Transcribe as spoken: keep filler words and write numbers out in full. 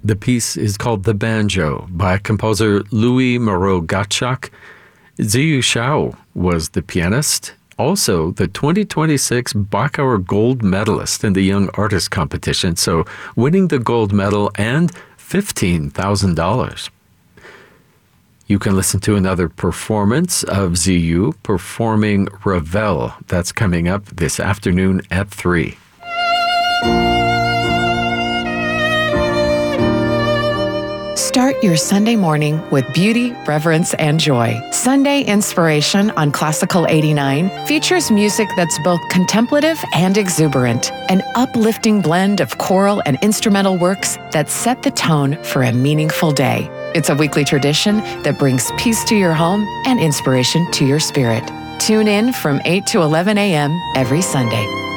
The piece is called The Banjo by composer Louis Moreau Gottschalk. Ziyu Shao was the pianist, also the twenty twenty-six Bachauer Gold Medalist in the Young Artist Competition, so winning the gold medal and fifteen thousand dollars. You can listen to another performance of Ziyu performing Ravel. That's coming up this afternoon at three. Start your Sunday morning with beauty, reverence, and joy. Sunday Inspiration on Classical eighty-nine features music that's both contemplative and exuberant, an uplifting blend of choral and instrumental works that set the tone for a meaningful day. It's a weekly tradition that brings peace to your home and inspiration to your spirit. Tune in from eight to eleven a.m. every Sunday.